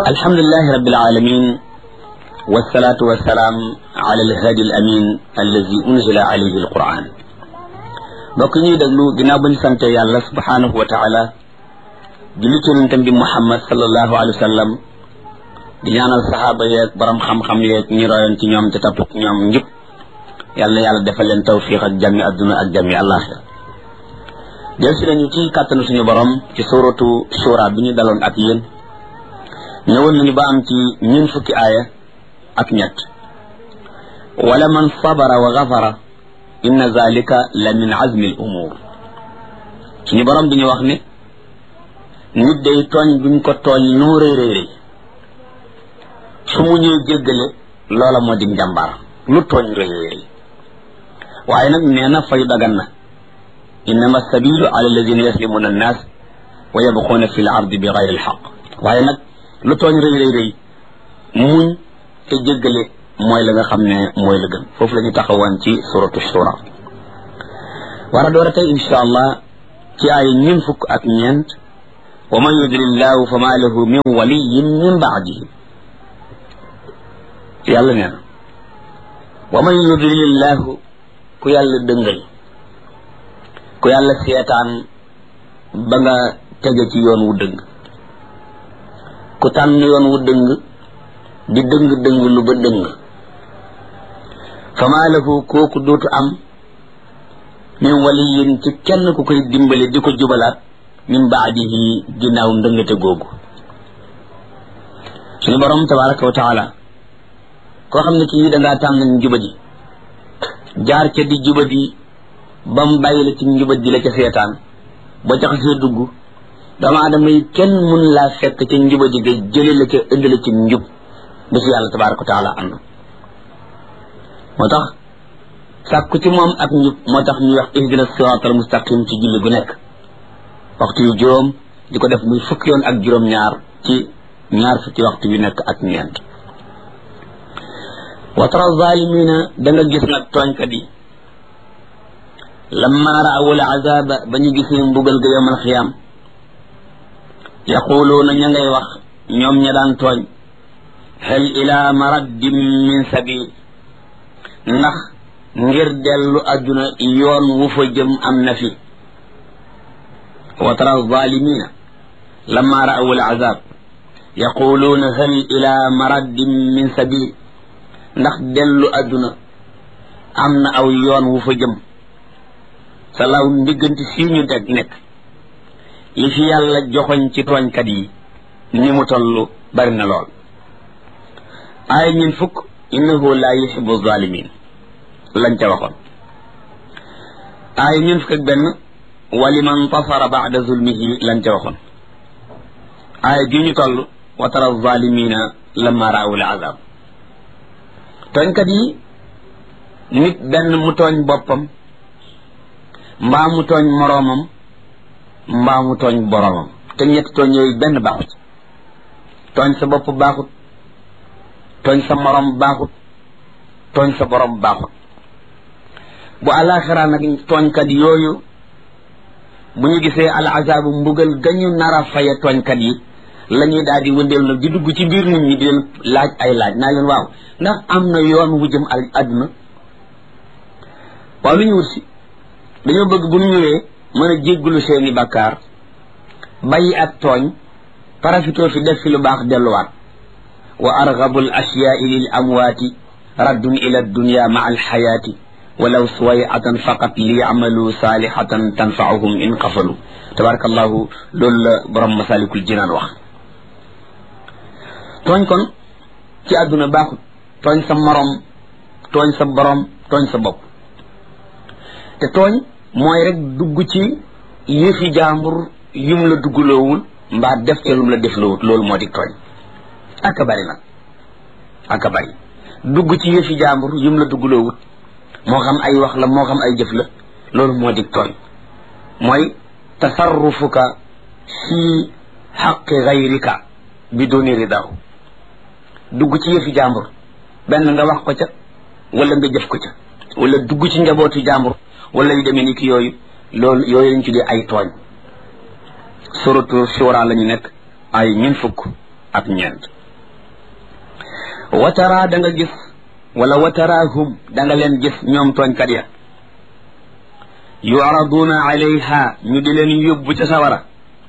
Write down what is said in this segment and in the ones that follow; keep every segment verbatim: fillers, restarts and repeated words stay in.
alhamdulillahi rabbil alamin wassalatu wassalaam ala alhadi al amin allazi unzila alayhi alquran mbokk ñuy déglu ginnaaw bañ sante yàlla subhanahu wa taala julli ci yonentam bi muhammad sallallahu alayhi wa sallam di ñaanal saxaaba yeeg borom xam-xam yeeg ñi royoon ci ñoom te topp ci ñoom njub yàlla yàlla defal leen tawfiq ak jàmmi adduna ak jàmmi àllaaxira del si nañu ci kàttanu suñu borom ci suratu shura bi ñu daloon ak yéen ñëwoon nañu ba am ci ñeen fukki aaya ak ñett wala man sabara wa gafara inna zalika la min azmi al umur suñu borom bi ñu wax ne nit day tooñ buñ ko tooñ noo rëy rëy rëy su mu ñëw jéggale loola moo di njàmbaar lu tooñ rëy rëy waaye nag nee na fayu dagan na innama sabilu ala alladina yaslimuna annas wa yabxuuna fi l ardi bi gayri alxaq waaye nag lu tooñ rëy rëy rëy muñ te jéggale mooy la nga xam ne mooy la gën foofu la ñu taxawoon ci suratu shura war a door a tey insha allah ci ay ñeen fukk ak ñeent wa man yudlillahu fa ma lahu min waliyin min baadihi yàlla nee na wa man yudlillahu ku yàlla dëngal ku yàlla seetaan ba nga tege ci yoon wu dëng ku tànn yoon wu dëng di dëng dëng lu ba dëng fama lahu kooku dootu am min waliyin ci kenn ku koy dimbale di ko jubalaat min baadihi ginnaaw ndëngate googu suñu borom tabaraka wa taala koo xam ne kii dangaa tànn njubadi jaar ca di jubadi ba mu bàyyi la ci njubadi la ca seetaan ba ca xasee dugg doomu aadama yi kenn mun laa fekk ca njubadi ga jële la ca indi la ci njub bisu yàlla tabaraka wa taala ànd moo tax sàkku ci moom ak njub moo tax ñuy wax ihdina siraatal mustaqim ci julli gu nekk waxtu yu juróom di ko def muy fukki yoon ak juróom ñaar ci ñaar fukki waxtu yu nekk ak ñeent wa tara zalimina da nga gis nag tooñkat yi lamma ra'awul azaba ba ñu gisee mbugal ga yawmal xiyaam yaquluuna ña ngay wax ñoom ña daan tooñ hal ila maraddim min sabil ndax ngir dellu adduna yoon wu fa jëm am na fi wa tara zalimina lamma ra'awul azab yaquluuna hal ila maraddim min sabil ndax dellu adduna am na aw yoon wu fa jëm sa law ndigganti fii ñu teg nekk li fi yàlla joxoñ ci tooñkat yi ni mu toll bari na lool aaya ñun fukk innahu la yuhibbu zalimin lañ ca waxoon aaya ñun fukk ak benn waliman tasara ba'da zulmihi lañ ca waxoon aaya ji ñu toll wa tara zalimina lamma ra'aw al-azab tooñkat yi nit benn mu tooñ boppam mbaa mu tooñ moroomam mbaa mu tooñ boromam te ñett tooñ yooyu benn baaxut tooñ sa bopp baaxut tooñ sa morom baaxut tooñ sa borom baaxut bu alaxira nag tooñkat yooyu bu ñu gisee al azabu mbugal gañu nara faye tooñkat yi la ñuy daal di wëndeel nag di dugg ci biir nit ñi di leen laaj ay laaj naa leen waaw ndax am na yoon wu jëm al àdduna waaw lu ñu wut si dañoo bëgg bu ñu ñëwee mën a jéggulu seeni bàkkaar bàyyi ak tooñ parafitoo fi def fi lu baax delluwaat wa argabu al ashyaai lil amwaati raddun ila dunya maa alxayaati walaw suwayatan faqat li yamalu saalihatan tanfaahum in qafalu tabarakallahu loolu la borom masalikul jinaan wax tooñ kon ci àdduna baaxut tooñ sa morom tooñ sa borom tooñ sa bopp te tooñ mooy rek dugg ci yëfi jàmbur yum la duggloowul mbaa def ca lum la def loowut loolu moo di tooñ aka bari nag aka bari dugg ci yëfi jàmbur yum la duggloowut moo xam ay wax la moo xam ay jëf la loolu moo di tooñ mooy tasarrufuka fi xaqi gayrika biduni ridahu dugg ci yëfi jàmbur benn nga wax ko ca wala nga jëf ko ca wala dugg ci njabootu jàmbur wala yu demee ni ki yooyu loolu yooyu lañ tuddee ay tooñ suratu shura la ñu nekk ay ñeent fukk ak ñeent watara da nga gis wala watarahum da nga leen gis ñoom tooñkat ya yu'raduna alayha ñu di leen yóbbu ca sawara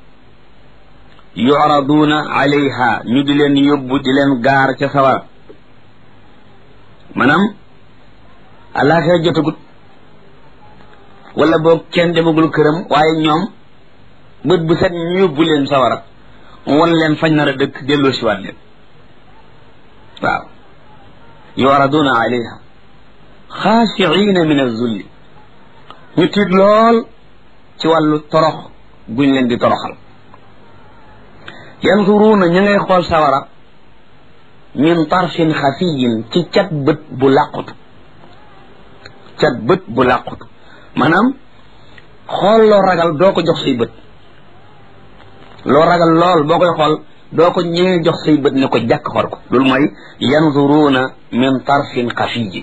yu'raduna alayha ñu di leen yóbbu di leen gaar ca sawara maanaam àllaaxira jotagut wala boog kenn demagul këram waaye ñoom bët bu set ñu yóbbu leen sawara wan leen fañ nar a dëkk delloo si waat leen waaw yu'raduna alayha xaashiina min az-zulli ñu tiit lool ci wàllu torox guñ leen di toroxal yanzuruuna ñu ngay xool sawara min tarfin xafiyin ci cat bët bu làqutu cat bët bu làqutu maanaam xool loo ragal doo ko jox say bët loo ragal lool boo koy xool doo ko ñëwee jox say bët ne ko jàkk xool ko loolu mooy yanzuruuna min tarfin xafiyi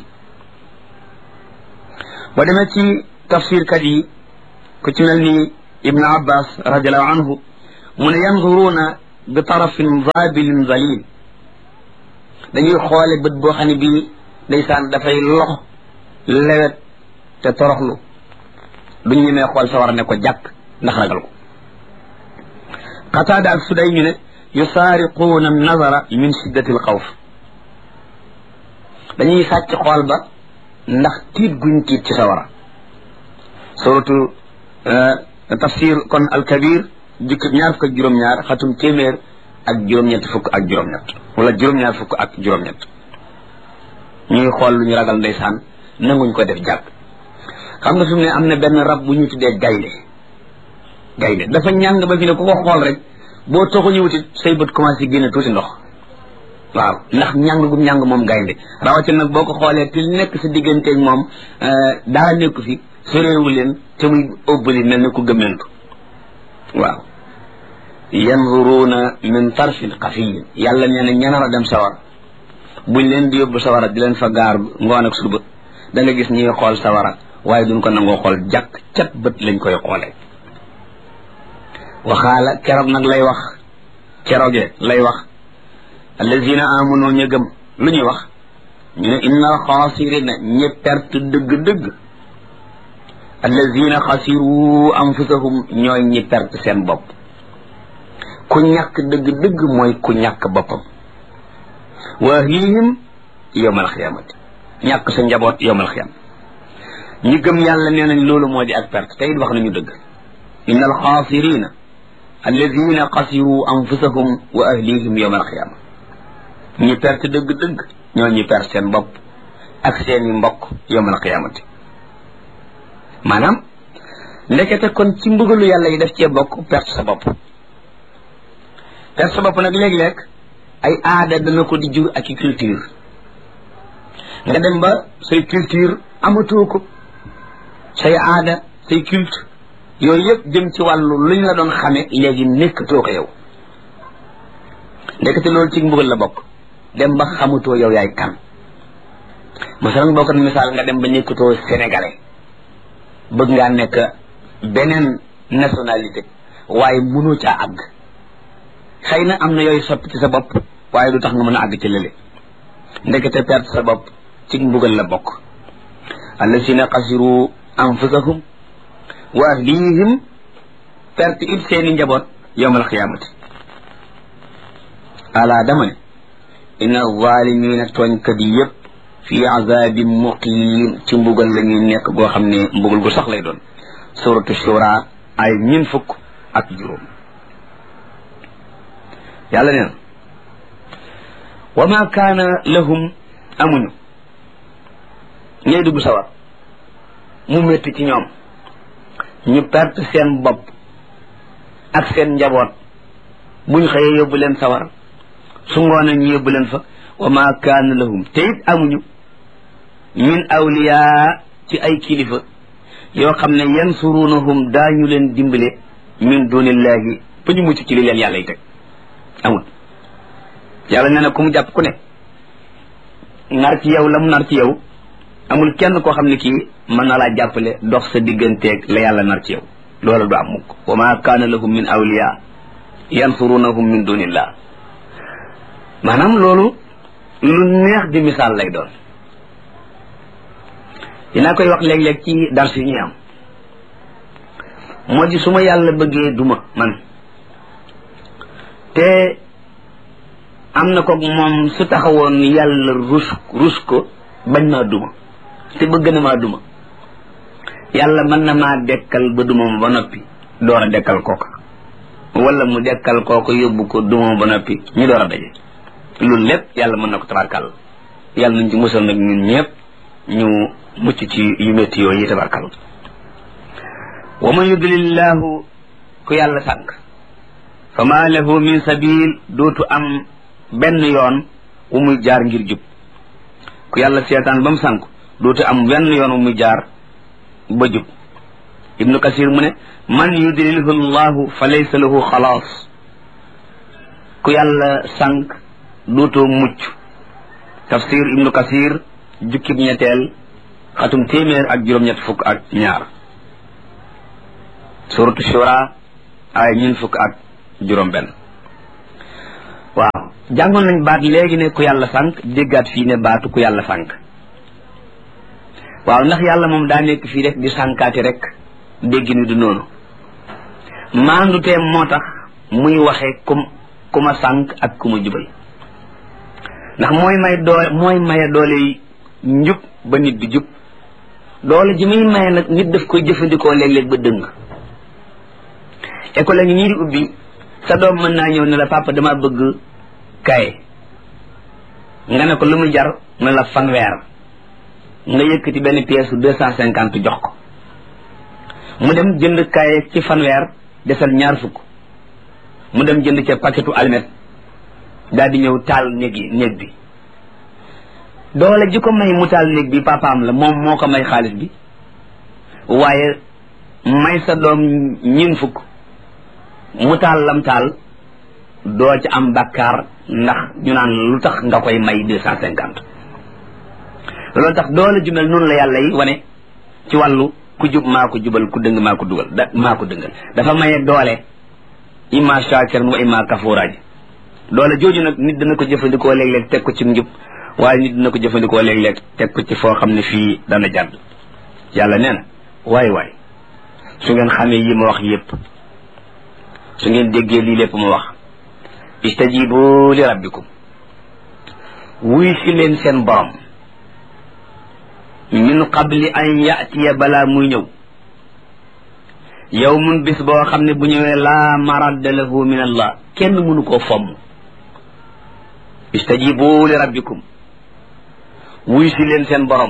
boo demee ci tafsirkat yi ku ci mel ni ibnu abbas radiallahu anhu mu ne yanzuruuna bi tarafin zabilin zalil dañuy xoole bët boo xam ne bii ndeysaan dafay lox lewet te toroxlu duñ ñemee xool sa war a ne ko jàkk ndax ragal ko qataada ak suday ñu ne yusaariquuna nazara min shiddati al xawf dañuy sàcc xool ba ndax tiit guñ tiit ci sawara suratu tafsir kon alkabir jukki ñaar fukk ak juróom-ñaar xatum téeméer ak juróom-ñett fukk ak juróom-ñett wala juróom-ñaar fukk ak juróom-ñett ñuy xool lu ñu ragal ndeysaan nanguñ ko def jàpp xam nga fi mu ne am na benn rab bu ñu tuddee gaynde gaynde dafa ñàng ba fi ne ku ko xool rek boo toxu ñu wuti say bët commencé génne tuuti ndox waaw ndax ñàng gum ñàng moom gaynde rawatina nag boo ko xoolee te nekk sa digganteeg moom daa nekku fi soreewu leen te muy ëbbali mel ne ku gëmmentu waaw yanzuruuna min tarfin xafiyin yàlla nee na ñanar a dem sawar buñ leen di yóbbu sawara di leen fa gaar ngoon ak suba da nga gis ñuy xool sawara waaye duñ ko nangoo xool jàkk cat bët lañ koy xoolee waxaala keroog nag lay wax keroge lay wax allazina amanu ñu gëm lu ñuy wax ñu ne inna alxaasirina ñi perte dëgg-dëgg allazina xasiru anfusahum ñooy ñi perte seen bopp ku ñàkk dëgg-dëgg mooy ku ñàkk boppam wa ahlihim yawma alxiyamati ñàkk sa njaboot yawma alxiyama ñi gëm yàlla nee nañ loolu moo di ak perte te it wax nañu dëgg inna alxaasirina allazina xasiru anfusahum wa ahlihim yawma alxiyama ñi perte dëgg-dëgg ñoo ñi perte seen bopp ak seeni mbokk yawma alxiyamati maanaam ndekete kon ci mbugalu yàlla yi def cee bokk perte sa bopp perte sa bopp nag léeg-léeg ay aada dana ko di jur ak i culture nga dem ba say culture amatoo ko say aada say culte yooyu yëpp jëm ci wàllu luñ la doon xame léegi nekkatoo ko yow ndekete loolu ci mbugal la bokk dem ba xamatoo yow yaay kan masalan boo ko misaal nga dem ba nekkatoo sénégalais bëgg ngaa nekk beneen nationalité waaye mënoo caa àgg xëy na am na yooyu soppi ci sa bopp waaye du tax nga mën a àgg ci lële ndekete perte sa bopp ci mbugal la bokk allasina xasiru anfusahum wa ahlihim perte it seeni njaboot yawmal xiyaamati ala dama ne inna zalimina tooñkat yi yëpp fi azabin muqim ci mbugal la ñuy nekk goo xam ne mbugal gu sax lay doon suratu shura ay ñin fukk ak juróom yàlla neen wa ma kaana lahum amuñu ñooy dugg sawar mu métti ci ñoom ñu perte seen bopp ak seen njaboot buñ xëyee yóbbu leen sawar su ngoonee ñu yóbbu leen fa wa ma kaana lahum te it amuñu min awliya ci ay kilifa yoo xam ne yansurunahum daañu leen dimbale min dunillahi ba ñu mucc ci li leen yàlla yi teg amul yàlla nee na ku mu jàpp ku ne nar ci yow la mu nar ci yow amul kenn koo xam ne kii mën na laa jàppale dox sa digganteeg la yàlla nar ci yow loolu du am mukk wa ma kaana lahum min awliya yansurunahum min dunillah maanaam loolu lu neex di misaal lay doon dinaa koy wax léeg-léeg ci dars yi ñuy am moo di su ma yàlla bëggee duma man te am na ko moom su taxawoon yàlla rus rus ko bañ maa duma te bëgg na maa duma yàlla mën na maa dekkal ba duma ma ba noppi door a dekkal kooka wala mu dekkal kooka yóbbu ko duma ma ba noppi ñu door a daje loolu lépp yàlla mën na ko tabarkal yàlla nañ ci musal nag ñun ñëpp ñu mucc ci yu métti yooyu yi tabarkal wa man yudlillahu ku yàlla sànk fa ma lahu min sabil dootu am benn yoon wu muy jaar ngir jub ku yàlla seetaan ba mu sànk dootu am benn yoon wu muy jaar ba jub ibnu kasir mu ne man yudlilhu llahu fa laysa lahu xalaas ku yàlla sànk dootoo mucc tafsir ibnu kasir jukkib ñetteel xatum téeméer ak juróom-ñett fukk ak ñaar suratu shura ay ñun fukk ak juróom benn waaw jàngoon nañ baat léegi ne ku yàlla sànk déggaat fii ne baatu ku yàlla sànk waaw ndax yàlla moom daa nekk fii rek di sànkaati rek dégg ni du noonu maandu teem moo tax muy waxee kum ku ma sànk ak ku ma jubal ndax mooy may doole mooy maye doole njub ba nit di jub doole ji muy maye nag nit daf koy jëfandikoo léeg-léeg ba dëng école ngi ñii di ubbi sa doom mën naa ñëw ne la papa dama bëgg kaye nga ne ko lu muy jar ne la fanweer nga yëkkati benn pièce deux cent cinquante jox ko mu dem jënd kaye ci fanweer desal ñaar fukk mu dem jënd ca paquetu almet daal di ñëw taal néeg yi néeg bi doole ji ko may mu taal néeg bi papaam la moom moo ko may xaalis bi waaye may sa doom ñin fukk mu taal lam taal doo ci am bakkaar ndax ñu naan lu tax nga koy may deux cent cinquante loolu tax doole ju mel noonu la yàlla yi wane ci wàllu ku jub maa ko jubal ku dëng maa ko dugal da maa ko dëngal dafa maye doole imma shakiran wa imma kafura ji doole jooju nag nit dana ko jëfandikoo léeg-léeg teg ko ci njub waaye nit dina ko jëfandikoo léeg-léeg teg ko ci foo xam ne fii dana jàdd yàlla nee na waay waay su ngeen xamee yi ma wax yépp su ngeen déggee lii lépp ma wax istajibu li rabbikum wuy si leen seen borom min qabli an yatiya balaa muy ñëw yawmun bis boo xam ne bu ñëwee laa maradda lahu min allah kenn mënu koo fomm istajibu li rabbikum wuy si leen seen borom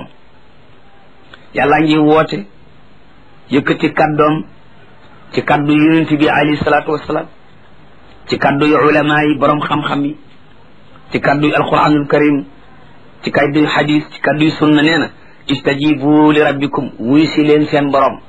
yàlla ngi woote yëkkati kàddoom ci kàddu yonent bi alayhi salaatu wassalaam ci kàddu yu ulama yi borom xam-xam yi ci kàddu yu alquranul karim ci kàddu yu hadis ci kàddu yu sunna nee na istajibu li rabbikum wuy si leen seen borom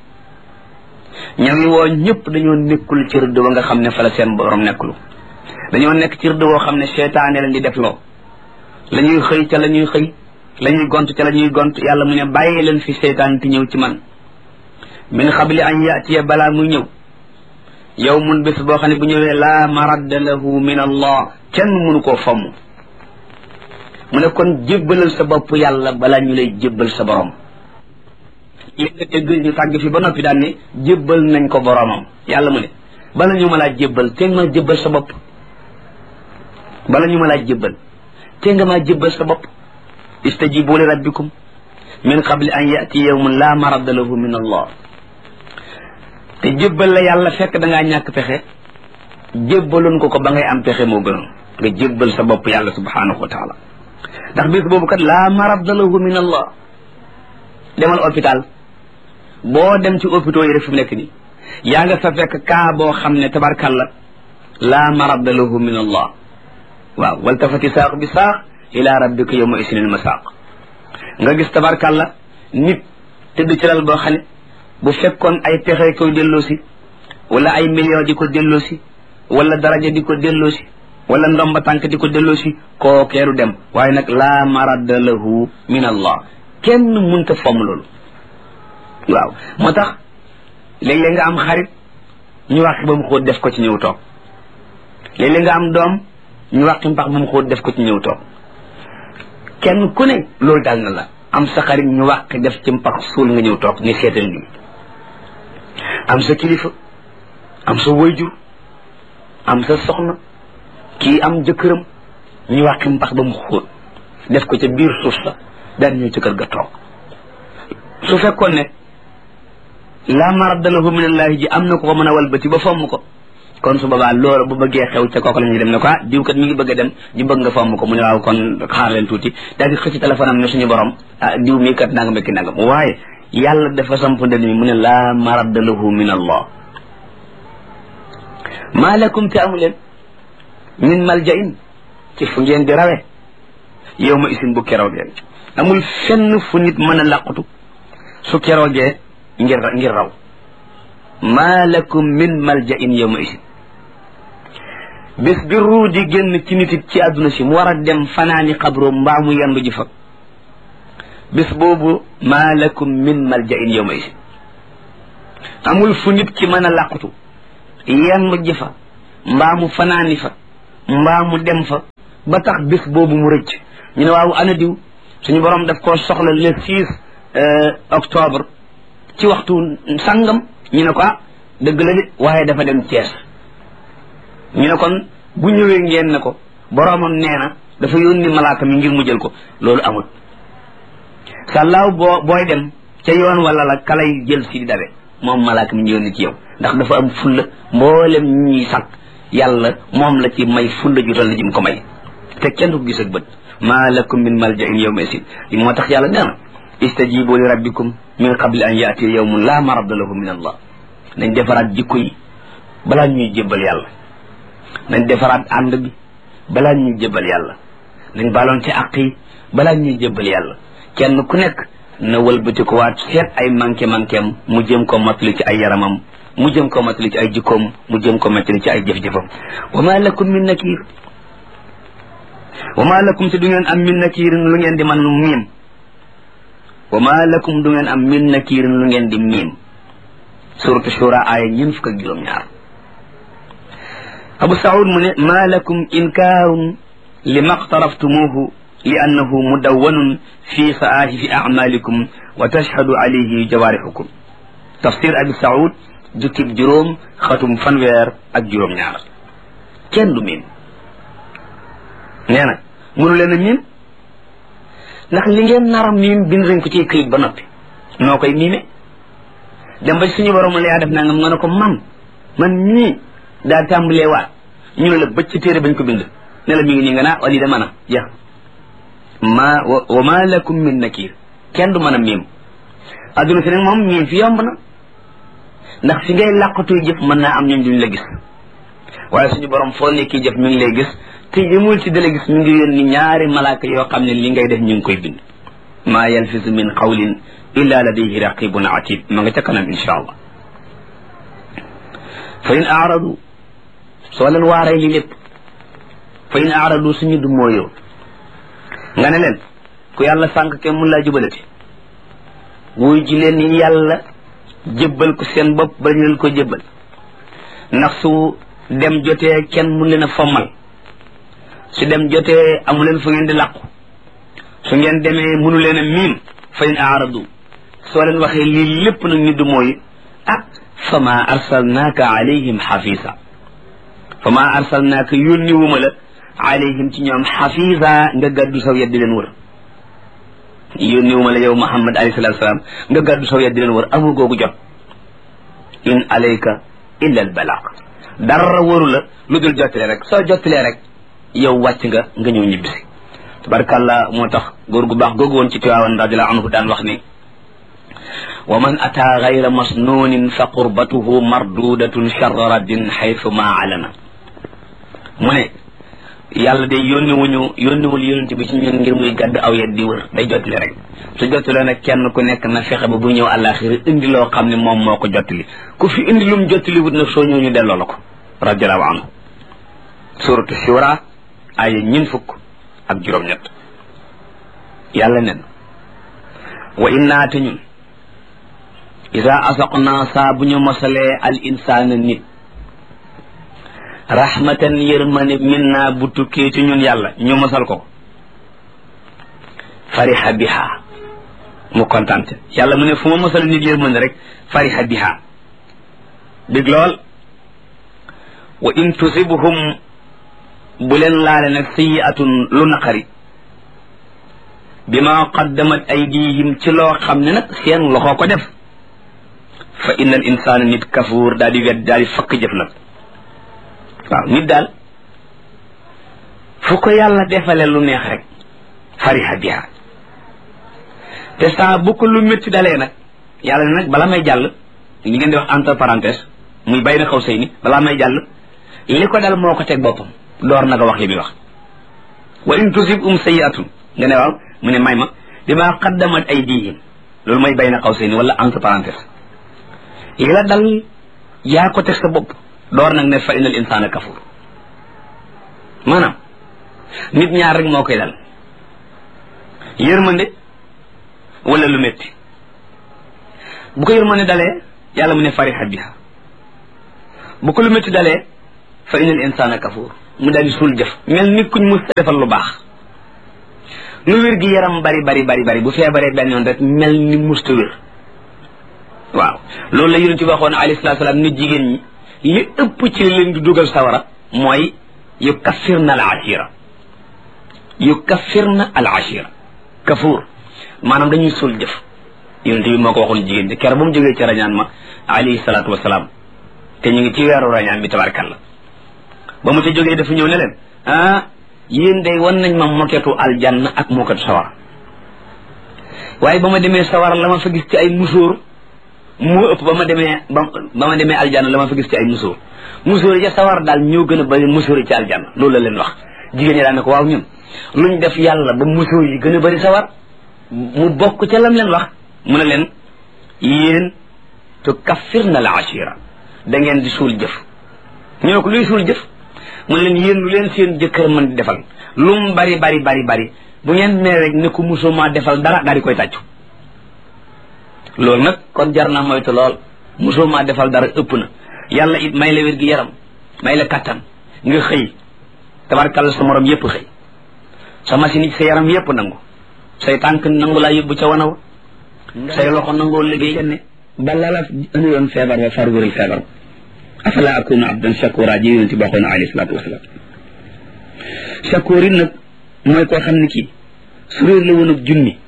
ña ngi woo ñëpp dañoo nekkul ci rëdd ba nga xam ne fa la seen borom nekkul dañoo nekk ci rëdd boo xam ne seytaane leen di def loo la ñuy xëy ca la ñuy xëy la ñuy gont ca la ñuy gont yàlla mu ne bàyyi leen fi seytaan ti ñëw ci man min xabli an yatiya balaa muy ñëw yow mun bés boo xam ne bu ñëwee laa maradda lahu min allah kenn mënu koo fomm mu ne kon jébbalal sa bopp yàlla balaa ñu lay jébbal sa borom li nga dégg ñu tàgg fi ba noppi daan ne jébbal nañ ko boromam yàlla mu ne bala ñu ma laa jébbal te nga ma jébbal sa bopp bala ñu ma laa jébbal te nga maa jébbal sa bopp istajibu li rabbikum min qabli an yati yawmun la maradda lahu min allah te jébbal la yàlla fekk da ngaa ñàkk pexe jébbaloon ko ko ba ngay am pexe moo gënoon nga jébbal sa bopp yàlla subhanahu wa taala ndax bis boobu kat la maradda lahu min allah demal hôpital boo dem ci hôpitaux yi rek fi mu nekk nii yaa nga fa fekk kaa boo xam ne tabarkalla la maradda lahu min allah waaw waltafati saaq bi saaq ila rabbika yawma isnil masaq nga gis tabarkalla nit tëdd ci lal boo xam ne bu fekkoon ay pexe koy delloosi wala ay millions di ko delloosi wala daraja di ko delloosi wala ndomba tànk di ko delloosi koo keeru dem waaye nag la maradda lahu min allah kenn munta fomm loolu waaw moo tax léeg-léeg nga am xarit ñu wàqi ba mu xóot def ko ci ñëw toog léeg-léeg nga am doom ñu wàqi mpax ba mu xóot def ko ci ñëw toog kenn ku ne loolu daal na la am sa xarit ñu wàq def ci mpax suul nga ñëw toog ni seetal lii am sa kilifa am sa wayjur am sa soxna kii am jëkkëram ñu wàqi mpax ba mu xóot def ko ca biir suuf sa daal ñëw ci kër ga toog su fekkoon ne la maradda lahu min allahi ji am na ko ko mën a walbati ba fomm ko kon su boobaa loolu bu bëggee xew ca kooku la ñuy dem ne ko ah diw kat mi ngi bëgg a dem ñu bëgg nga fomm ko mu ne waaw kon xaar leen tuuti daal di xëcc téléphone am ne suñu borom ah diw mii kat nanga mekki nangam waaye yàlla dafa samp ndën mi mu ne la maradda lahu min allah maa lakum te amu leen min maljain ci fu ngeen di rawe yow ma isin bu keroogee amul fenn fu nit mën a làqutu su keroogee ngir ngir raw maa lakum min maljain yow ma isin bis bi ruu di génn ci nit it ci àdduna si mu war a dem fanaani xabro mbaa mu yendu ji fa bis boobu maa lakum min maljain yow ma isin amul fu nit ki mën a làqutu yendu ji fa mbaa mu fanaani fa mbaa mu dem fa ba tax bis boobu mu rëcc ñu ne waaw ana diw suñu borom daf koo soxla le six octobre ci waxtu sangam ñu ne ko ah dëgg la de waaye dafa dem Thiès ñu ne kon bu ñëwee ngeen ne ko boromam nee na dafa yónni malaaka mi ngir mu jël ko loolu amul sàllaaw boo booy dem ca yoon wala la kalay jël si di dabe moom malaaka mi ñu yónni ci yow ndax dafa am fulla mboolem ñuy sàkk yàlla moom la ci may fulla ju toll ji mu ko may te kenn du ko gis ak bët maa lakum min maljain yawma isin li moo tax yàlla nee na istajibu li rabbikum min qabli an yaati yawmun la maradda lahu min allah nañ defaraat jikko yi balaa ñuy jébbal yàlla nañ defaraat ànd bi balaa ñuy jébbal yàlla nañ baloon ci àq yi balaa ñuy jébbal yàlla kenn ku nekk na wëlbati ko waat seet ay manqué manquéem mu jëm ko matali ci ay yaramam mu jëm ko matali ci ay jikkoom mu jëm ko matali ci ay jëf-jëfam wa ma lakum min nakir wa ma lakum te du ngeen am min nakirin lu ngeen di man miim wa ma lakum du ngeen am min nakirin lu ngeen di miim suratu shura aaya ñeent fukk ak juróom-ñaar abu saud mu ne ma lakum inkaarun li maqtaraftumuhu li annahu mudawwanun fi saahifi amalikum wa tashhadu alayhi jawaarixukum tafsir abi saud jukkib juróom xatum fanweer ak juróom-ñaar kenn du miim nee na mënu leen a miim ndax li ngeen nara miim bind nañ ko ci këyit ba noppi noo koy miime dem ba suñu borom la yaa def nangam nga ne ko man man ñii daa tàmbalee waat ñu ne la bëcc ci téere bañ ko bind ne la mi ngi nii nga naa wali da mën a jeex ma wa ma lakum min nakir kenn du mën a miim adduna si nag moom miim fi yomb na ndax fi ngay làqatuy jëf mën naa am ñoom duñ la gis waaye suñu borom foo nekki jëf mi ngi lay gis te yëmul ci dala gis mi ngi yónni ñaari malaaka yoo xam ne li ngay def ñu ngi koy bind maa yalfisu min qawlin illa ladayhi raqibun atid ma nga ca kanam insha allah fa in aaradu soo leen waaree li lépp fa in aaradu suñu du moo yow nga ne leen ku yàlla sànq kenn mun laa jubalati wuy ji leen ni yàlla jébbal ko seen bopp ba ñu leen ko jébbal ndax su dem jotee kenn mun leen a fommal su dem jotee amu leen fu ngeen di làqu su ngeen demee mënu leen a miim fa in aaradu soo leen waxee lii lépp nag ñu du mooy ah fa ma arsalnaaka alayhim xafisa fa ma arsalnaaka yónni wuma la alayhim ci ñoom xafisa nga gàddu saw yet di leen wër yónni wuma la yow Muhammad alayhi salaatu salaam nga gàddu saw yet di leen wër amu googu jot in alayka illa al balaq dara wëru la lu dul jottale rek soo jottalee rek yow wàcc nga nga ñëw ñibbisi tabarkàllah moo tax góor gu baax googu woon ci Tiwaawan radiallahu anhu daan wax ni wa man ataa gayra masnuunin fa qurbatuhu mardudatun charra raddin xaytu ma alana mu ne yàlla day yónni wuñu yónniwul yónent bi ci ñun ngir muy gàdd aw yet di wër day jottali rek su jottalee nag kenn ku nekk na fexe ba bu ñëw àllaaxira indi loo xam ne moom moo ko jottali ku fi indi lum jottali wut nag soo ñëw ñu delloo la ko radiallahu anhu suratu shura ay ñin fukk ak juróom-ñett yàlla nen wa innaa te ñun ida asaqnaa saa bu ñu mosalee al insaana nit rahmatan yërmane min naa bu tukkee ci ñun yàlla ñu mosal ko fariha biha mu kontante yàlla mu ne fu ma mosal nit yërmande rek fariha biha dég lool wa in tusibuhum bu leen laale nag sayyi'atun lu naqari bima qaddamat aydihim ci loo xam ne nag seen loxo ko def fa inna al insana nit kafuur daal di wet daal di fakk jëf nag waaw nit daal fu ko yàlla defale lu neex rek fariha biha te saa bu ko lu métti dalee nag yàlla ne nag bala may jàll ñi ngeen di wax entre parenthèse muy bay na xaw say ni balaa may jàll li ko dal moo ko teg boppam door na nga wax li muy wax wa in tusib um sayyi'atun nga ne waaw mu ne may ma bima qaddamat aydihim loolu mooy bay na xaw say ni wala entre parenthèse li la dal yaa ko teg sa bopp door nag ne fa innal insana kafur maanaam nit ñaar rek moo koy dal yërmande wala lu métti bu ko yërmande dalee yàlla mu ne fariha biha bu ko lu métti dalee fa innal insana kafur mu daal di suul jëf mel ni kuñ mus defal lu baax lu wér gi yaram bari bari bari bari bu feebaree benn yoon rek mel ni musta wér waaw loolu la yonent bi waxoon alayhi salaatu salaam nit jigéen ñi li ëpp ci leen di dugal sawara mooy yu kaffirna al ashira yu kaffirna al ashira kafuur maanaam dañuy suul jëf yonent bi moo ko waxoon jigéen ñi ker ba mu jógee ci rañaan ma alayhi salaatu wasalaam te ñu ngi ci weeru rañaan bi tabarkalla ba mu ci jógee dafa ñëw ne leen ah yéen day wan nañ ma moketu aljanna ak moketu sawara waaye ba ma demee sawara la ma fa gis ci ay musóor moo ëpp ba ma demee ba ba ma demee aljanna la ma fa gis ci ay musóor musóor yi ca sawar daal ñoo gën a bari musóor yi ci aljanna loolu la leen wax jigéen ñi daan ne ko waaw ñun luñ def yàlla ba musóor yi gën a bari sawar mu bokk ca lam leen wax mu ne leen yéen tu kaffirna al ashira da ngeen di suul jëf ñu ne ko luy suul jëf mu ne leen yéen lu leen seen jëkkër mën di defal lu mu bari bari bari bari bu ngeen mee rek ne ko musoo maa defal dara daal di koy tàccu loolu nag kon jar na moytu lool musoo maa defal dara ëpp na yàlla it may la wér gi yaram may la kattan nga xëy tabarkalla sa morom yépp xëy sa machine yi sa yaram yépp nangu say tànk nangu laa yóbbu ca wanaw say loxo nangoo liggéey kenn bala la indi doon feebar ba far wéral feebar afala akunu abdan shakura ji yonent bi waxoon alayhi salaatu wasalaam shakur it nag mooy koo xam ne kii su réer la woon ab junni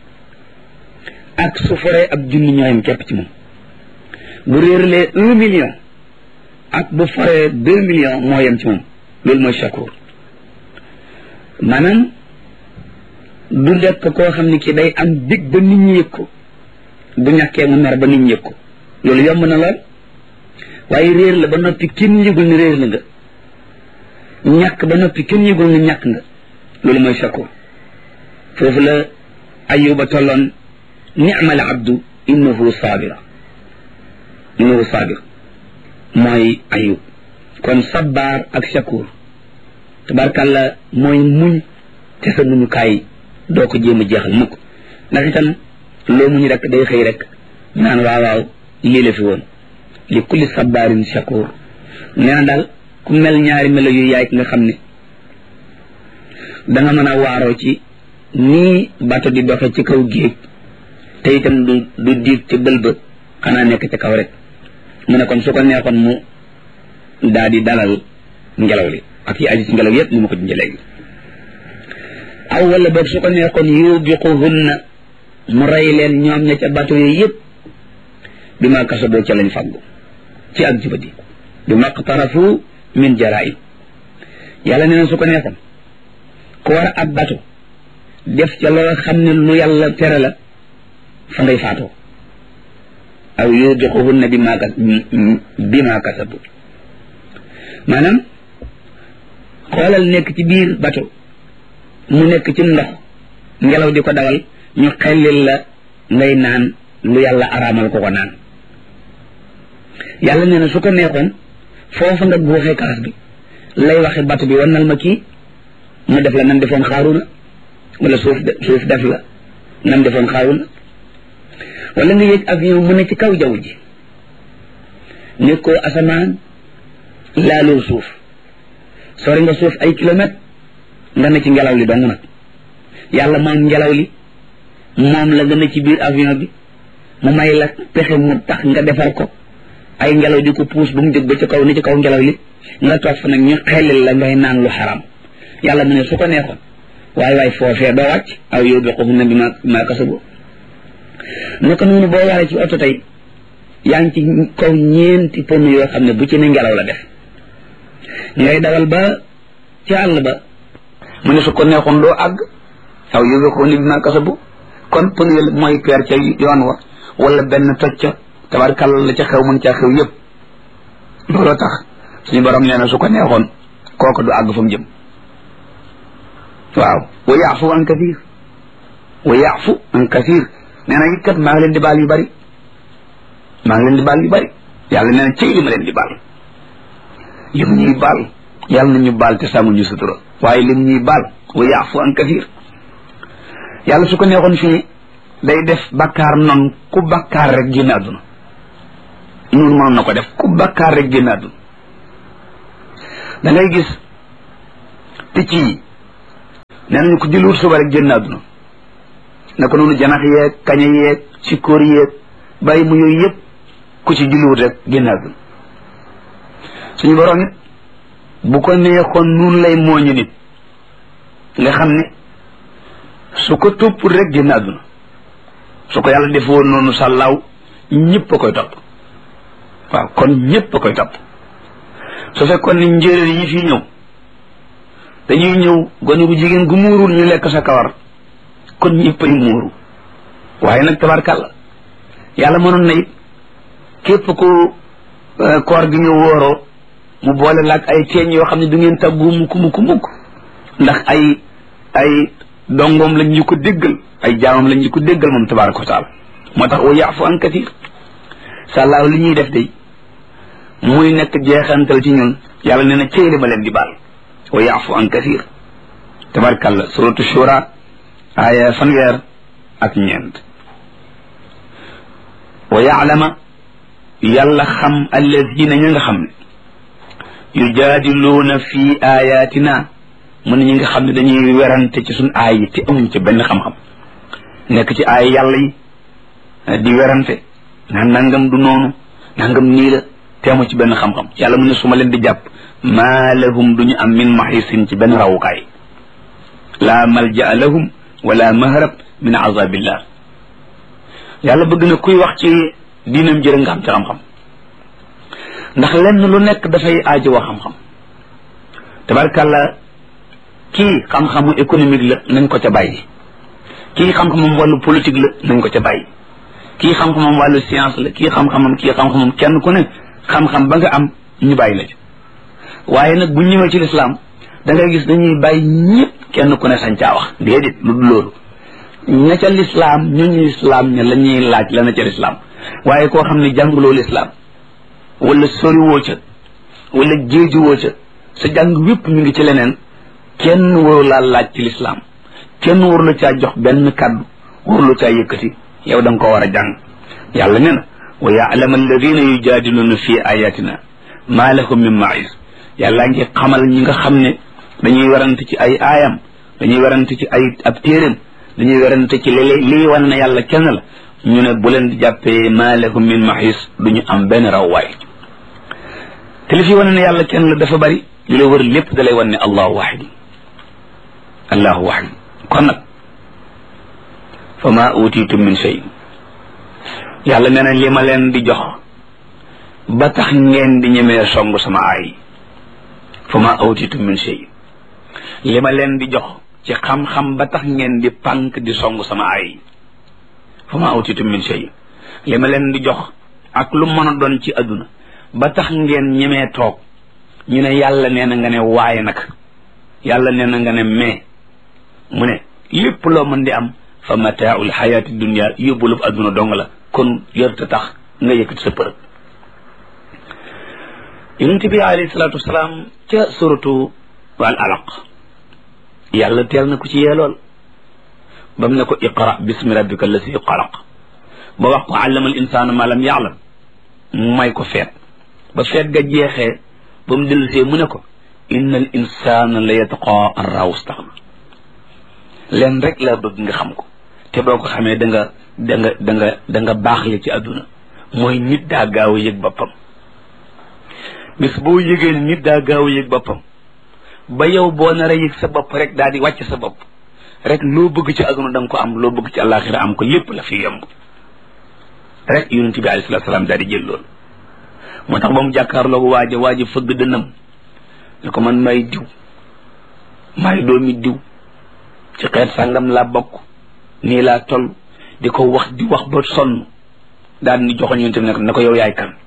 ak su foree ab junni ñooyam képp ci moom bu réerlee un million ak bu foree deux millions moo yem ci moom loolu mooy shakur maanaam du nekk koo xam ne ki day am dig ba nit ñi yëg ko bu ñàkkee mu mer ba nit ñi yëg ko loolu yomb na lool waaye réer la ba noppi kenn yëgul ni réer la nga ñàkk ba noppi kenn yëgul ni ñàkk nga loolu mooy shakur foofu la ayuba tolloon ni'mal abdu innahu sabira innahu sabir mooy ayub kon sabbaar ak shakur tabarkàlla mooy muñ te sa muñukaay doo ko jéem a jeexal mukk ndax itam loo muñ rek day xëy rek naan waaw waaw lii la fi woon li kulli sabbaarin shakur nee na daal ku mel ñaari melo yu yaay nga xam ne danga mën a waaroo ci nii bato di doxe ci kaw géej te itam du du diig ci bël ba xanaa nekk ci kaw rek mu ne kon su ko neexoon mu daal di dalal ngelaw li ak yi aju ci ngelaw yépp ni ma ko dindi léegi aw wala boog su ko neexoon yubiquhunna mu rey leen ñoom ña ca bato yooyu yépp bi ma kasaboo ca lañ fàggu ci ak jubadi bi ma qtarafu min jaraim yàlla nee na su ko neexoon ku war ab bato def ca loo xam ne lu yàlla tere la fa ngay faatoo aw yubiquhunna bi ma bi ma kasabu maanaam xoolal nekk ci biir bato mu nekk ci ndox ngelaw di ko dawal ñu xellil la ngay naan lu yàlla araamal ko ko naan yàlla nee na su ko neexoon foofa nga buuxee kaas bi lay waxe bato bi wannal ma kii mu def la nan defoon xaaruna wala suuf suuf def la nan defoon xaaruna wala nga yëg avion mu ne ci kaw jaww ji nekkoo asamaan laaloo suuf sori nga suuf ay kilomètre nga ne ci ngelaw li dong nag yàlla moom ngelaw li moom la gën a ci biir avion bi mu may la pexe mu tax nga defar ko ay ngelaw di ko puus ba mu jóg ba ci kaw ni ci kaw ngelaw li nga toog fa nag ñu xelil la ngay naan lu xaram yàlla mu ne su ko neexoon waaye waaye foofee doo wàcc aw yubiquhunna bi ma ma kasabu naka noonu boo waree ci oto tey yaa ngi ci kaw ñeenti pneu yoo xam ne bu ci ne ngelaw la def ngay dawal ba ci àll ba mu ne su ko neexoon doo àgg aw yubiquhunna bi ma kasabu kon pneu mooy peer ca yoon wa wala benn toj ca tabarkàlla la ca xew mën caa xew yëpp looloo tax suñu borom nee na su ko neexoon kooku du àgg fa mu jëm waaw wa yaafu an kathir wa yaafu an kathir nee na it kat maa ngi leen di baal yu bari maa ngi leen di baal yu bari yàlla nee na cëy li ma leen di baal li mu ñuy baal yàlla nañu baal te sàmm ñu sutura waaye li mu ñuy baal wa yaafu an kathir yàlla su ko neexoon fii day def bakkaar noonu ku bakkaar rek génn àdduna noonu mënoon na ko def ku bakkaar rek génn àdduna da ngay gis picc yi nee nañu ko jëluwut suba rek génn àdduna naka noonu janax yeeg kaña yeeg sikkoor yeeg bàyyi mu yooyu yëpp ku ci jëluwut rek génn àdduna suñu borom it bu ko neexoon noonu lay mooñu nit nga xam ne su ko topp rek génn àdduna su ko yàlla defoon noonu sàllaaw ñëpp a koy topp waaw kon ñëpp a koy topp su fekkoon ni njéeréer yi fi ñëw dañuy ñëw gone gu jigéen gu muurul ñu lekk sa kawar kon ñëpp ay muuru waaye nag tabarkàlla yàlla mënoon na it képp ku koor gi ñëw wóoroo mu boole laag ay teeñ yoo xam ne du ngeen tàggu mukk mukk mukk ndax ay ay dongoom lañ ñu ko déggal ay jaamam lañ ñu ko déggal moom tabaraka wa taala moo tax wa yaafu an kathir sàllaaw li ñuy def day muy nekk jeexantal ci ñun yàlla nee na cëyli ma leen di baal wa yaafu an kathir tabarakàllah suratu shura aaya fanweer ak ñeent wa yaalama yàlla xam alladina ña nga xam ne yujaadiluuna fi ayatina mu ne ñi nga xam ne dañuy werante ci suñ aay yi te amuñ ci benn xam-xam nekk ci aay yàlla yi di werante naan nangam du noonu nangam nii la te amu ci benn xam-xam yàlla mu ne su ma leen di jàpp maa lahum duñu am min maxisin ci benn rawukaay laa malja lahum wala mahrab min azabillah yàlla bëgg na kuy wax ci diinam jërë nga xam ci xam-xam ndax lenn lu nekk dafay aajo wa xam-xam tabarkàlla kii xam-xamu économique la nañ ko ca bàyyi kii xam-xamam wàllu politique la nañ ko ca bàyyi kii xam-xamam wàllu science la kii xam-xamam kii xam-xamam kenn ku ne xam-xam ba nga am ñu bàyyi la ci waaye nag bu ñëwee ci lislaam da ngay gis dañuy bàyyi ñëpp kenn ku ne sañ caa wax déedéet lu dul loolu ña ca lislaam ñooñu lislaam ña la ñuy laaj la na ca lislaam waaye koo xam ne jànguloo lislaam wala soriwoo ca wala jéejuwoo ca sa jàng wépp mi ngi ci leneen kenn waru laa laaj ci lislaam kenn waru la caa jox benn kàddu waru la caa yëkkati yow da nga ko war a jàng yàlla nee na wa ya'lamu alladina yujaadiluuna fi ayatina ma lahum min ma'iz yàlla ngi xamal ñi nga xam ne dañuy werante ci ay aayam dañuy werante ci ay ab téeréem dañuy werante ci léeg-léeg lii wan na yàlla kenn la ñu ne bu leen di jàppee ma lahum min ma'iz duñu am benn rawwaay te li fi wane ne yàlla kenn la dafa bari li la wër lépp da lay wan ne allahu wahid allahu wahid kon nag fa ma utitum min shay yàlla nee na li ma leen di jox ba tax ngeen di ñemee song sama aay fa ma utitum min shay li ma leen di jox ci xam-xam ba tax ngeen di pànk di song sama aay fa ma utitum min shay li ma leen di jox ak lu mën a doon ci adduna ba tax ngeen ñemee toog ñu ne yàlla nee na nga ne waaye nag yàlla nee na nga ne mais mu ne lépp loo mën di am fa mataaul xayaati dunia yóbbulub adduna dong la kon yërta tax nga yëkkati sa përëg yonent bi alayhi salaatu wasalaam ca suratu al alaq yàlla teel na ko ci yeelool ba mu ne ko iqra bismi rabbika allasi xalaq ba wax ko allama al insaana ma lam yaalam mu may ko feet ba feet ga jeexee ba mu dellusee mu ne ko inna al insana la yatqa an raaw staxna leen rek laa bëgg nga xam ko te boo ko xamee da nga da nga da nga da nga baaxle ci àdduna mooy nit daa gaaw a yëg boppam. bis boo yëgee ni nit daa gaaw a yëg boppam ba yow boo nar a yëg sa bopp rek daal di wàcc sa bopp rek loo bëgg ci àdduna da nga ko am, loo bëgg ci àllaaxira am ko, lépp la fi yomb rek. yonent bi alayhi salaatu salaam daal di jël loolu. moo tax ba mu jàkkaarloo waaja waaja fëgg dënam ne ko man may diw maay doomi diw ci xeet sàngam laa bokk nii laa toll di ko wax di wax ba sonn daal di joxoon yonent bi ne ko ne ko yow yaay kan.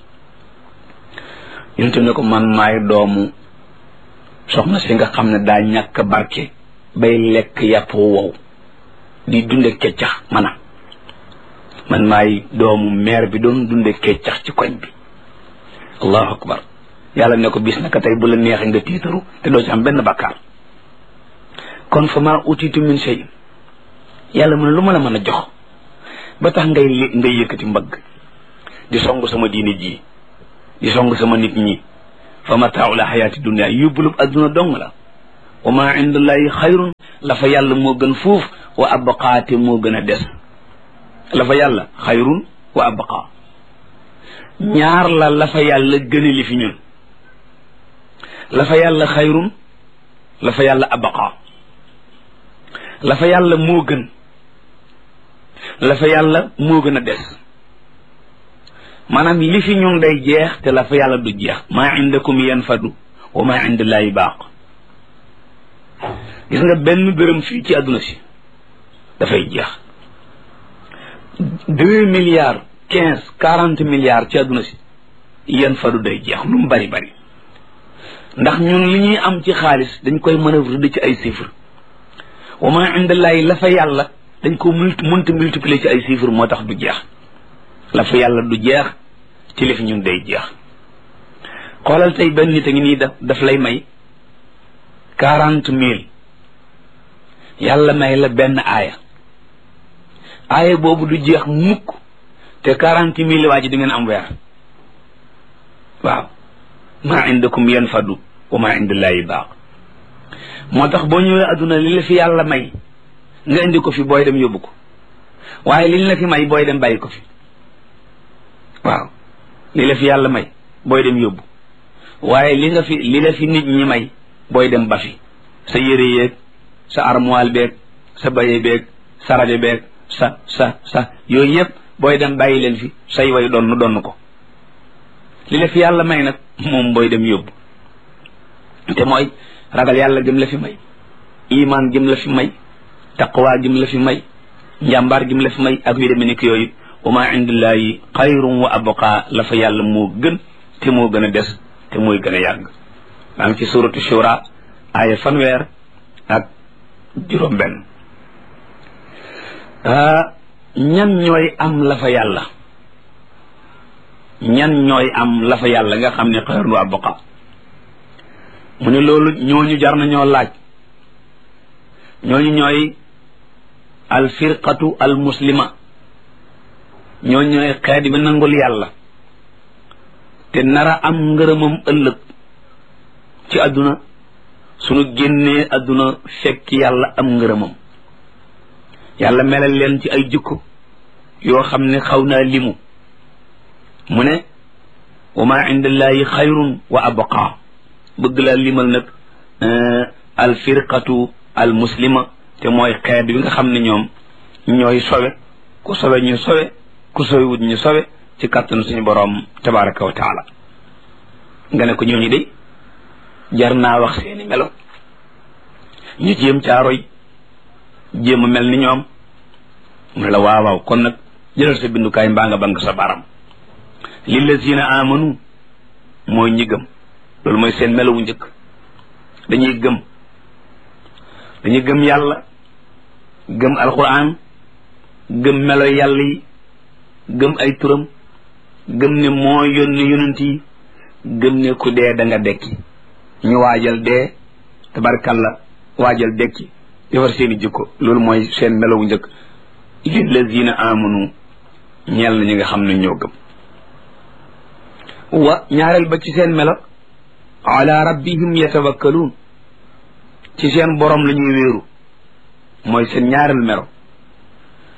yonent bi ne ko man maay doomu soxna si nga xam ne daa ñàkk barke bay lekk yàpp wow di dunde keccax mana man maay doomu meer bi doon dunde keccax ci koñ bi. allahu akbar. yàlla ne ko bis naka tey bu la neexee nga tiitaru te doo ci am benn bakkaar. kon fa maa utiitu min shay, yàlla mu ne lu ma la mën a jox ba tax ngay ngay yëkkati mbagg di song sama diine ji di song sama nit ñi. fa mataaul xayaati dunia yóbbulub adduna dong la. wa maa indallahi xayrun, la fa yàlla moo gën fuuf, wa abqaate moo gën a des. la fa yàlla xayrun wa abqa, ñaar la la fa yàlla gëne li fi ñun. la fa yàlla xayrun, la fa yàlla abqa. la fa yàlla moo gën, la fa yàlla moo gën a des. maanaam li fi ñun day jeex te la fa yàlla du jeex. maa indakum yanfadu wa maa indallaahi baaq. gis nga benn dërëm fii ci àdduna si dafay jeex. deux milliards quinze quarante milliards ci àdduna si yanfadu day jeex lu mu bari bari. ndax ñun li ñuy am ci xaalis dañ koy manœuvre di ci ay chiffres. wa maa indallaahi la fa yàlla dañ ko multi mënta multiplier ci ay chiffres, moo tax du jeex. la fa yàlla du jeex ci li fi ñun day jeex. xoolal tey benn nit a ngi nii daf daf lay may quarante mille yàlla may la benn aaya aaya boobu du jeex mukk te quarante mille waa ji di ngeen am weer. waaw maa indakum yanfadu wa maa indallaahi baaq. moo tax boo ñëwee adduna li la fi yàlla may nga indi ko fi booy dem yóbbu ko, waaye li la fi may booy dem bàyyi ko fi. waaw li la fi yàlla may booy dem yóbbu, waaye li nga fi li la fi nit ñi may booy dem ba fi. sa yére yeeg sa armoire beeg sa baye beeg sa rajo beeg sa sa sa yooyu yëpp booy dem bàyyi leen fi, say way doon doon ko. li la fi yàlla may nag moom booy dem yóbbu, te mooy ragal yàlla gëm la fi may, iman gëm la fi may, taqwa gëm la fi may, njàmbaar gëm la fi may, ak yu demee ni ki yooyu. wa maa indallaahi xayrun wa abqa, la fa yàlla moo gën te moo gën a des te mooy gën a yàgg. maa ngi ci suratu shura aaya fanweer ak juróom benn. ñan ñooy am la fa yàlla ñan ñooy am la fa yàlla nga xam ne xayrun wa abqa. mu ne loolu ñooñu jar na ñoo laaj. ñooñu ñooy al firqatu al muslima, ñooñu ñooy xeet bi nangul yàlla te nara am ngërëmam ëllëg ci àdduna. sunu génnee àdduna fekk yàlla am ngërëmam. yàlla melal leen ci ay jukko yoo xam ne xaw naa limu. mu ne wa maa indallaahi xayrun wa abqa. bëgg laa limal nag al firqatu al muslima, te mooy xeet bi nga xam ne ñoom ñooy sowe. ku sowe ñu sowe, ku sowe wut ñu sowe ci kàttanu suñu boroom tabaraka wa taala. nga ne ko ñooñu de jar naa wax seeni melo, ñu jéem caaroy jéem a mel ni ñoom. mu ne la waaw waaw kon nag jëlal sa bindukaay mbaa nga bank sa baram. lillazina amanu mooy ñi gëm. loolu mooy seen melo wu njëkk. dañuy gëm dañuy gëm yàlla, gëm alquran, gëm melo yàlla yi, gëm ay turam, gëm ne moo yónni yonent yi, gëm ne ku dee da nga dekki. ñu waajal dee tabarkalla waajal dekki defar seeni jikko. loolu mooy seen melo wu njëkk. lillazina amanu ñeel na ñi nga xam ne ñoo gëm. wa ñaareel ba ci seen melo ala rabbihim yatawakkaluun, ci seen borom la ñuy wéeru. mooy seen ñaareel melo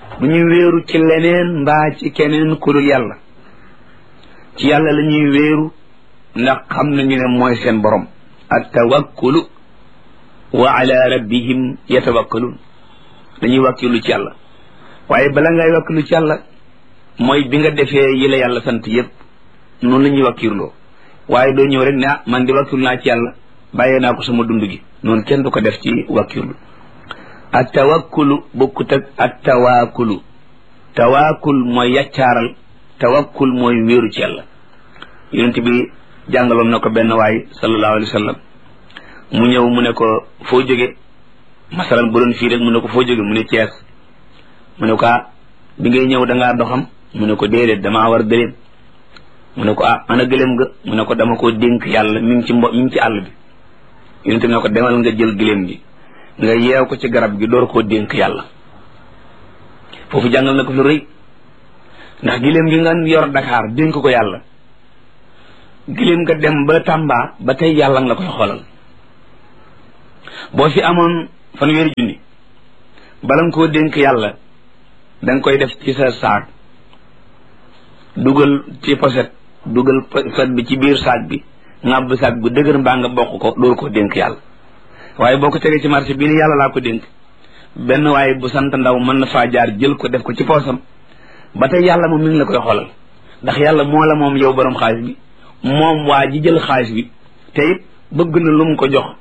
bu ñu wéeru ci leneen mbaa ci keneen ku dul yàlla ci yàlla la ñuy wéeru ndax xam nañu ne mooy seen borom at tawakkulu wa ala rabbihim yatawakkalun dañuy wàkkilu ci yàlla waaye bala ngay wàkkilu ci yàlla mooy bi nga defee yi la yàlla sant yépp noonu la ñuy wàkkirloo waaye doo ñëw rek ne ah man di wàkkirlu naa ci yàlla bàyyee naa ko sama dund gi noonu kenn du ko def ci wàkkirlu at tawakkulu bokkut ak at tawaakulu tawaakul mooy yaccaaral tawakkul mooy wéeru ci yàlla yonent bi jàngaloon na ko benn waay sallallahu alayhi wa sallam mu ñëw mu ne ko foo jóge masalan bu doon fii rek mu ne ko foo jóge mu ne Cees mu ne ko ah bi ngay ñëw da ngaa doxam mu ne ko déedéet damaa war gëléem mu ne ko ah ana gëléem ga mu ne ko dama koo dénk yàlla mi ngi ci mbo mi ngi ci àll bi yonent bi ne ko demal nga jël gëléem gi nga yeew ko ci garab gi door koo dénk yàlla foofu jàngal na ko fi rëy ndax gëléem gi nga yor Dakar dénk ko yàlla gëléem nga dem ba Tamba ba tey yàlla nga la koy xoolal boo fi amoon fanweeri junni bala nga koo dénk yàlla da nga koy def ci sa saak dugal ci poset dugal poset bi ci biir saak bi ngàbb saak bu dëgër mbaa nga bokk ko door koo dénk yàlla waaye boo ko tegee ci marché bi ni yàlla laa ko dénk benn waaye bu sant ndaw mën na faa jaar jël ko def ko ci poosam ba tey yàlla moom mi ngi la koy xoolal ndax yàlla moo la moom yow borom xaalis bi moom waa ji jël xaalis bi te it bëgg na lu mu ko jox